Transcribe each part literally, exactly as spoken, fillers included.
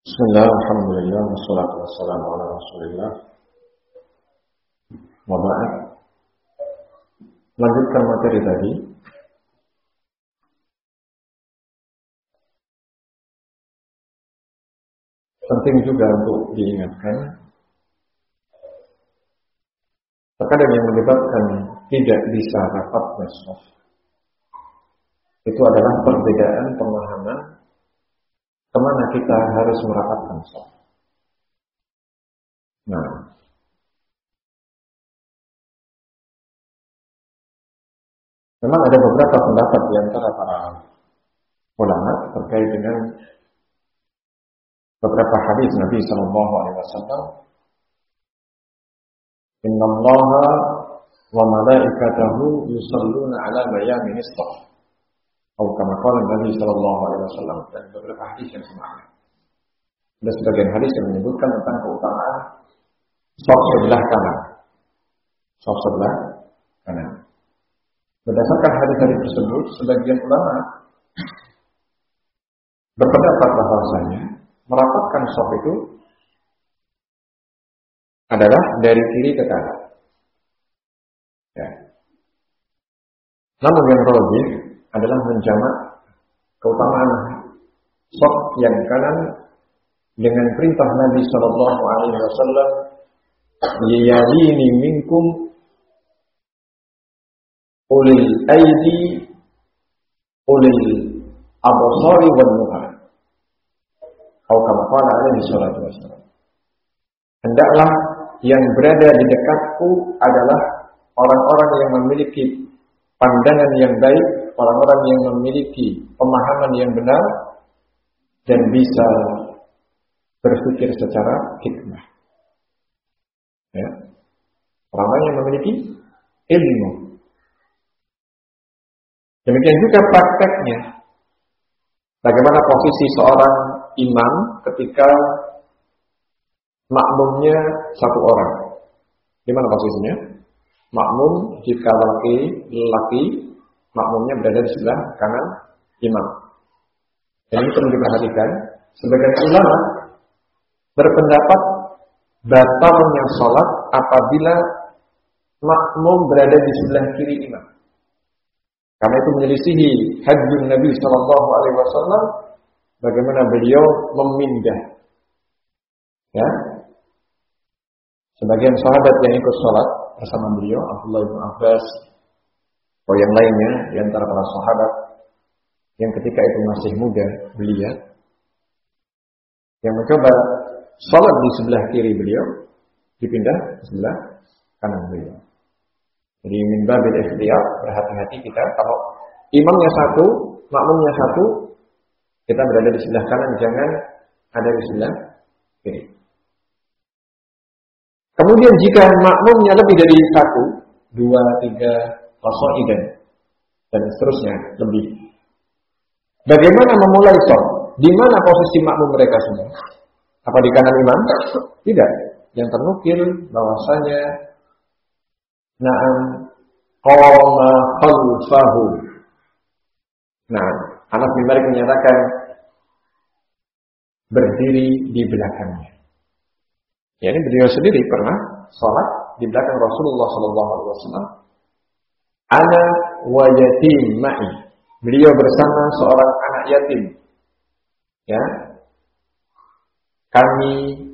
Bismillah, alhamdulillah, wassalatu wassalamu ala rasulillah. Wa ba'd. Lanjutkan materi tadi. Penting juga untuk diingatkan, terkadang yang menyebabkan tidak bisa rapatnya shaf itu adalah perbedaan pemahaman kemana kita harus merapatkan shaf. Nah, memang ada beberapa pendapat di antara para ulama terkait dengan beberapa hadis Nabi Sallallahu Alaihi Wasallam. Inna Allaha wa malaikatahu yusalluna ala mayaminis shaf. Atau kama qala Nabi Sallallahu Alaihi Wasallam, dan beberapa hadis yang sama. Ada sebagian hadis yang menyebutkan tentang keutamaan shaf sebelah kanan. Shaf sebelah kanan. Berdasarkan hadis-hadis tersebut, sebagian ulama berpendapat bahwasanya merapatkan shaf itu adalah dari kiri ke kanan. Ya. Namun yang rajih adalah menjamak keutamaan shaf yang kanan dengan perintah Nabi Sallallahu Alaihi Wasallam, "Yalini minkum ulil aidi ulil absari wal nuha." Atau kama qala alaihi salatu wassalam. Hendaklah yang berada di dekatku adalah orang-orang yang memiliki pandangan yang baik, orang-orang yang memiliki pemahaman yang benar dan bisa berpikir secara hikmah. Ya. Orang-orang yang memiliki ilmu. Demikian juga prakteknya. Bagaimana posisi seorang imam ketika makmumnya satu orang? Di mana posisinya? Makmum jika laki laki makmumnya berada di sebelah kanan imam. Dan ini perlu diperhatikan. Sebagian ulama berpendapat batalnya sholat apabila makmum berada di sebelah kiri imam. Karena itu menyelisihi hadis Nabi Sallallahu Alaihi Wasallam, bagaimana beliau memindah. Ya, sebagian sahabat yang ikut sholat bersama beliau, Abdullah bin Abbas, atau yang lainnya di antara para sahabat yang ketika itu masih muda belia, yang mencoba sholat di sebelah kiri beliau, dipindah ke sebelah kanan beliau. Jadi min babil ikhtiyar, berhati-hati kita kalau imamnya satu, makmumnya satu, kita berada di sebelah kanan, jangan ada di sebelah kiri. Kemudian jika makmumnya lebih dari satu, dua, tiga, qasa'idan dan seterusnya lebih. Bagaimana memulai shaf? Di mana posisi makmum mereka semua? Apa di kanan imam? Tidak. Yang ternukil bahwasanya na'am qawma khalfahu. Nah, Anas bin Malik menyatakan berdiri di belakangnya. Ya, ini beliau sendiri pernah sholat di belakang Rasulullah Sallallahu Alaihi Wasallam. Ana wa yatim ma'i. Beliau bersama seorang anak yatim. Ya, kami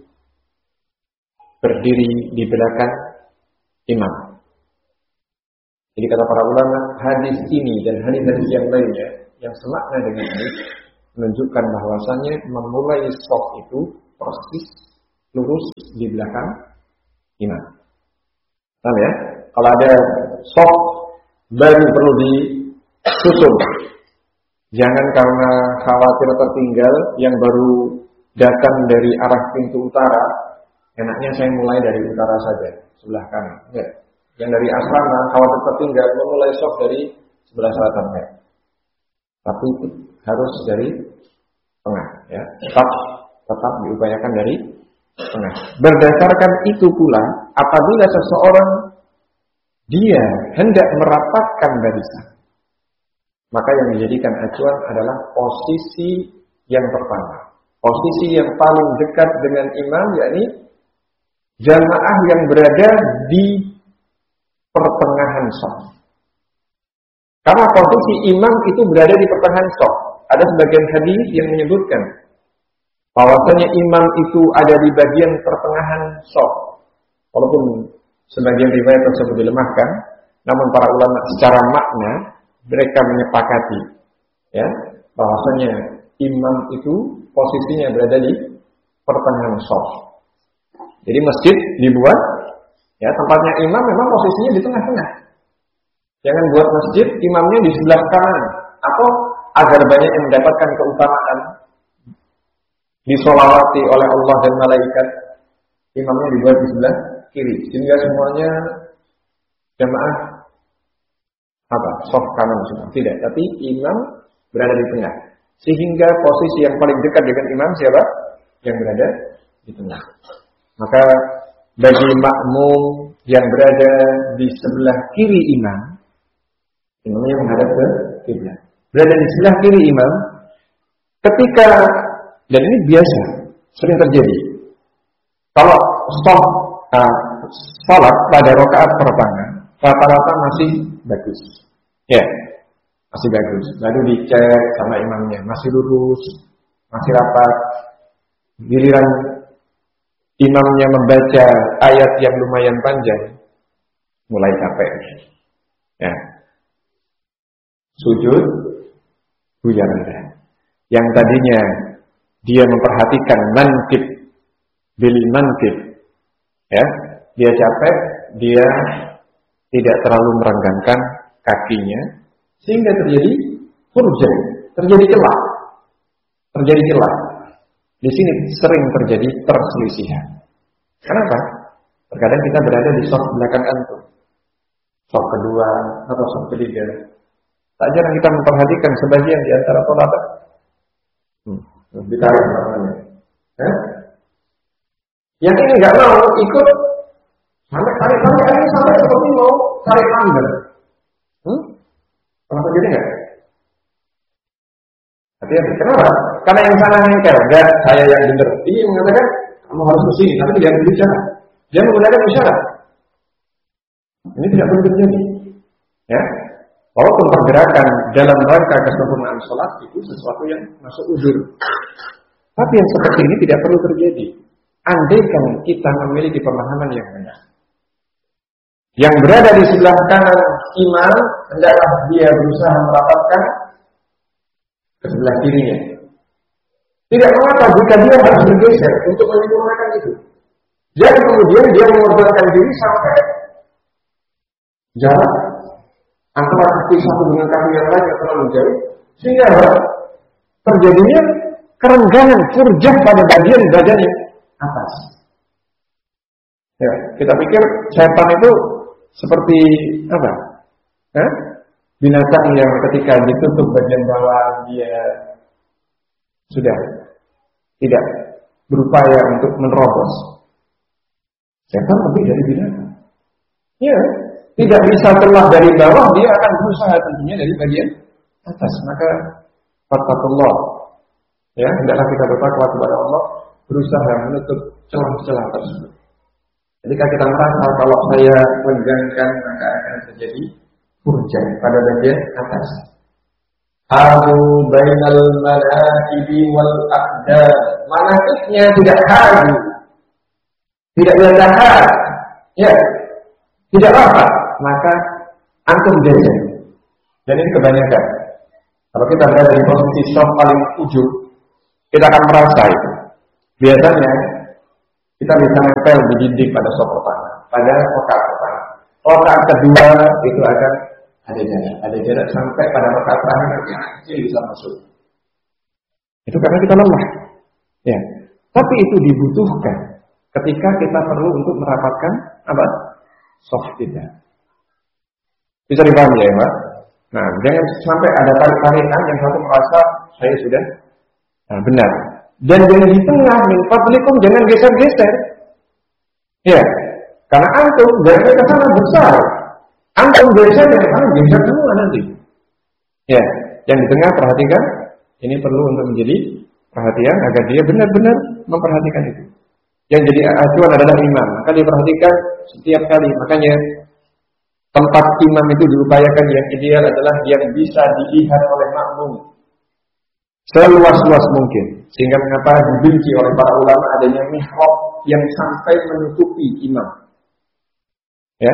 berdiri di belakang imam. Jadi kata para ulama, hadis ini dan hadis-hadis yang lainnya yang semakna dengan ini menunjukkan bahwasannya memulai shaf itu persis lurus di belakang imam. Paham ya? Kalau ada shaf baru perlu disusun. Jangan karena khawatir tertinggal yang baru datang dari arah pintu utara, enaknya saya mulai dari utara saja, sebelah kanan. Enggak. Yang dari asrama khawatir tertinggal memulai shaf dari sebelah selatan. Ya. Tapi harus dari tengah. Ya. Tetap tetap diupayakan dari tengah. Berdasarkan itu pula, apabila seseorang dia hendak merapatkan barisan, maka yang dijadikan acuan adalah posisi yang pertama, posisi yang paling dekat dengan imam, yakni jamaah yang berada di pertengahan shaf. Karena posisi imam itu berada di pertengahan shaf. Ada sebagian hadis yang menyebutkan bahwasanya imam itu ada di bagian pertengahan shaf. Walaupun sebagian riwayat tersebut dilemahkan, namun para ulama secara makna mereka menyepakati, ya, bahwasanya imam itu posisinya berada di pertengahan shaf. Jadi masjid dibuat, ya, tempatnya imam memang posisinya di tengah-tengah. Jangan buat masjid imamnya di sebelah kanan, atau agar banyak yang mendapatkan keutamaan disolawati oleh Allah dan malaikat, imamnya dibuat di sebelah kiri, sehingga semuanya jamaah apa? Shaf kanan semua. Tidak, tapi imam berada di tengah. Sehingga posisi yang paling dekat dengan imam siapa? Yang berada di tengah. Maka bagi makmum yang berada di sebelah kiri imam, imamnya menghadap ke kiblat, berada di sebelah kiri imam, ketika, dan ini biasa, sering terjadi, kalau shaf uh, salat pada rakaat pertama rata-rata masih bagus, ya, masih bagus. Lalu dicek sama imamnya, masih lurus, masih rapat. Giliran imamnya membaca ayat yang lumayan panjang, mulai capek, ya, sujud, buyar. Yang tadinya dia memperhatikan mankib bil mankib, ya, dia capek, dia tidak terlalu merenggangkan kakinya, sehingga terjadi furjah, terjadi celah, terjadi celah. Di sini sering terjadi perselisihan. Kenapa? Terkadang kita berada di shaf belakang antum, shaf kedua atau shaf ketiga. Tak jarang kita memperhatikan sebagian di antara sahabat. Hmm, ditarik namanya. Eh? Yang ini nggak mau ikut, sampai tarik tarik ini sampai seperti mau tarik langgar. Hmm? Pernah terjadi nggak? Hati-hati. Kenapa? Karena yang sana nengkel, enggak, saya yang benar. Ini mengatakan kamu harus kesini, tapi tidak berbicara. Dia menggunakan isyarat. Ini tidak perlu terjadi. Ya, walaupun pergerakan dalam rangka kesempurnaan sholat itu sesuatu yang masuk uzur, tapi yang seperti ini tidak perlu terjadi. Andaikan kita memiliki pemahaman yang benar, yang berada di sebelah kanan imam, hendaklah dia berusaha merapatkan ke sebelah kirinya. Tidak mengapa jika dia harus bergeser untuk menyempurnakan itu. Jadi kemudian dia mengorbankan diri sampai jarak antara kaki satu dengan kaki yang lain yang terlalu jauh, sehingga terjadinya kerenggangan, furjah pada bagian-bagian yang atas. Ya, kita pikir setan itu seperti apa? Eh? Binatang yang ketika ditutup bagian bawah dia sudah tidak berupaya untuk menerobos. Setan lebih dari binatang. Ya, tidak bisa telah dari bawah, dia akan berusaha tentunya dari bagian atas. Maka fattaqullah, ya, hendaklah kita bertakwa kepada Allah, berusaha menutup celah-celah tersebut. Ketika kita merasa kalau saya menggangkan, maka akan terjadi furjah pada bagian atas. Haru bainal manakibi wal aqdam. Manakibnya tidak haru, tidak berdahan, ya, tidak rapat, maka antum geser. Dan ini kebanyakan. Kalau kita berada di posisi shaf paling ujung, kita akan merasa itu. Biasanya kita bisa nempel di dinding pada shaf pertama, pada rakaat pertama. Rakaat kedua itu akan ada jarak, ada jarak sampai pada rakaat terakhir yang kecil bisa masuk. Itu karena kita lemah, ya. Tapi itu dibutuhkan ketika kita perlu untuk merapatkan apa? Shaf kita. Bisa dipahami ya, Pak? Nah, jangan sampai ada tarik-tarikan yang satu merasa saya sudah nah, benar. Dan jangan di tengah, min fadlikum, jangan geser-geser. Ya, karena antum dari ke sana besar. Antum geser dari sana geser semua nanti. Ya, yang di tengah perhatikan, ini perlu untuk menjadi perhatian agar dia benar-benar memperhatikan itu. Yang jadi acuan adalah imam, maka dia perhatikan setiap kali. Makanya tempat imam itu diupayakan yang ideal adalah yang bisa dilihat oleh makmum seluas-luas mungkin. Sehingga mengapa dibenci oleh para ulama adanya mihrab yang sampai menutupi imam. Ya,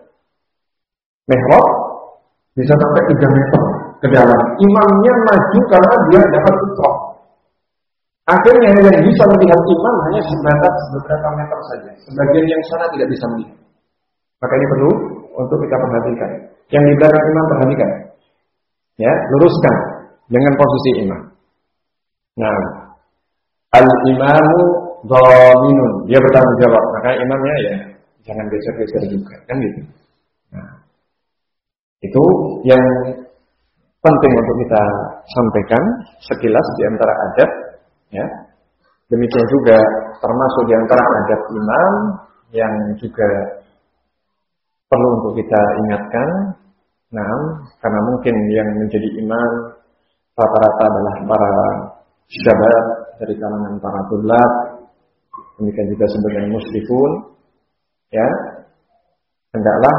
mihrab bisa sampai tiga meter ke dalam. Imamnya maju karena dia dapat fitrah. Akhirnya yang bisa melihat imam hanya sebatas beberapa meter saja. Sebagian yang sana tidak bisa melihat. Maka ini perlu untuk kita perhatikan. Yang di belakang imam perhatikan. Ya, luruskan dengan posisi imam. Nah, al-imamu dhaminun, dia bertanggung jawab. Maka imamnya ya jangan geser-geser juga, kan gitu. Nah, itu yang penting untuk kita sampaikan sekilas di antara adab, ya. Demikian juga termasuk di antara adab imam yang juga perlu untuk kita ingatkan. Nah, karena mungkin yang menjadi imam rata-rata adalah para syabab dari kalangan para tulab, demikian juga sebagian musyrifun, ya, hendaklah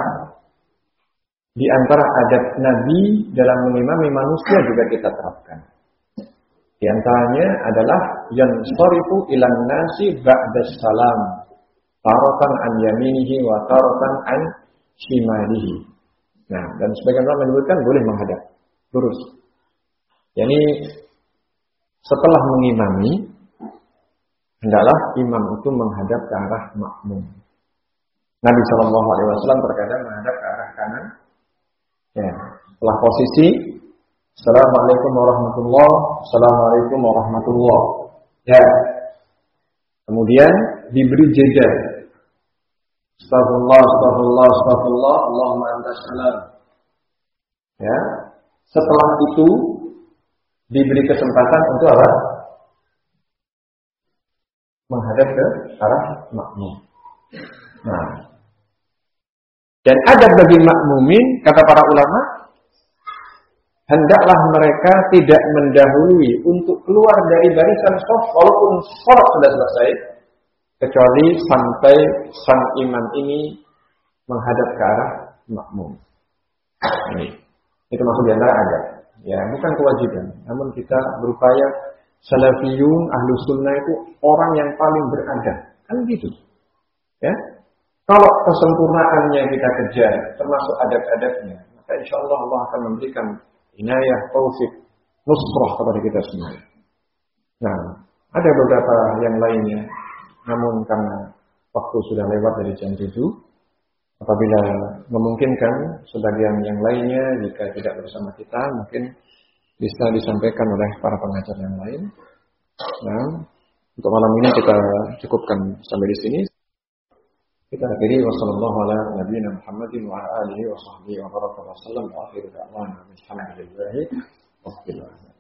di antara adab Nabi dalam mengimami manusia juga kita terapkan. Di antaranya adalah yansarifu ilan nasi ba'da salam, taratan an yaminihi wa taratan an shimalihi. Nah, dan sebagian orang menyebutkan boleh menghadap lurus. Yani setelah mengimami, hendaklah imam itu menghadap ke arah makmum. Nabi shallallahu alaihi wasallam terkadang menghadap ke arah kanan. Ya, setelah posisi, Assalamualaikum warahmatullahi wabarakatuh, Assalamualaikum warahmatullahi wabarakatuh. Ya, kemudian diberi jeda. Astagfirullah, astagfirullah, astagfirullah, Allahumma antas salam. Ya, setelah itu diberi kesempatan untuk apa? Menghadap ke arah makmum. Nah, dan adab bagi makmumin, kata para ulama, hendaklah mereka tidak mendahului untuk keluar dari barisan shaf walaupun sholat sudah selesai, kecuali sampai sang imam ini menghadap ke arah makmum. Ini, itu maksud di antara adab. Ya, bukan kewajiban, namun kita berupaya salafiyun, ahlu sunnah itu orang yang paling beradab, kan gitu. Ya, kalau kesempurnaannya kita kejar, termasuk adab-adabnya, maka insya Allah Allah akan memberikan inayah, taufik, nusrah kepada kita semua. Nah, ada beberapa yang lainnya, namun karena waktu sudah lewat dari jam tujuh, apabila memungkinkan sebagian yang lainnya jika tidak bersama kita mungkin bisa disampaikan oleh para pengajar yang lain. Nah, untuk malam ini kita cukupkan sampai di sini. Kita akhiri wasallallahu ala nabiyina Muhammadin wa ala alihi wa sahbihi wa baraka wa sallam wa akhiru da'wana alhamdulillahi rabbil alamin.